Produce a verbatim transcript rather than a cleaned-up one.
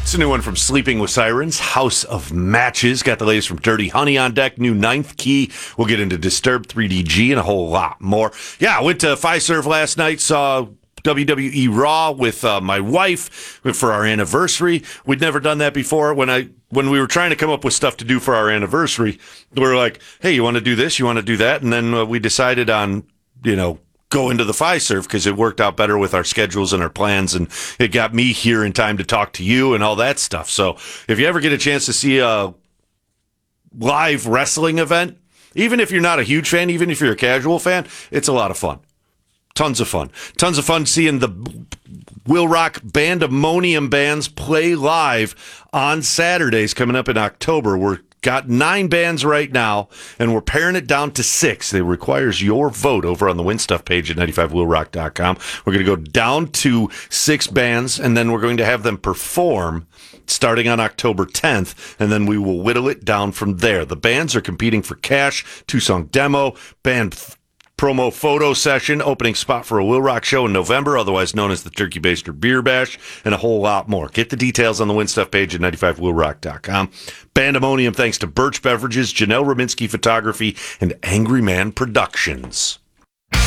It's a new one from Sleeping with Sirens, House of Matches. Got the latest from Dirty Honey on deck, new Ninth Key. We'll get into Disturbed three D G and a whole lot more. Yeah, I went to Fiserv last night, saw W W E Raw with uh, my wife for our anniversary. We'd never done that before. When I when we were trying to come up with stuff to do for our anniversary, we were like, hey, you want to do this? You want to do that? And then uh, we decided on, you know, go into the Fiserv because it worked out better with our schedules and our plans, and it got me here in time to talk to you and all that stuff. So if you ever get a chance to see a live wrestling event, even if you're not a huge fan, even if you're a casual fan, it's a lot of fun. Tons of fun. Tons of fun seeing the Will Rock Bandemonium bands play live on Saturdays coming up in October. We're got nine bands right now, and we're paring it down to six. It requires your vote over on the Win Stuff page at ninety-five will rock dot com. We're going to go down to six bands, and then we're going to have them perform starting on October tenth, and then we will whittle it down from there. The bands are competing for cash, two-song demo, band f- promo photo session, opening spot for a Will Rock show in November, otherwise known as the Turkey Baster Beer Bash, and a whole lot more. Get the details on the Win Stuff page at ninety-five will rock dot com. Bandemonium thanks to Birch Beverages, Janelle Rominski Photography, and Angry Man Productions.